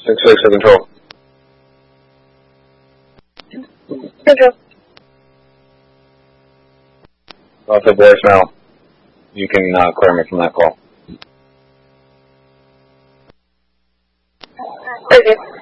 6-6 to control. Control. Also voicemail. You can clear me from that call. Okay.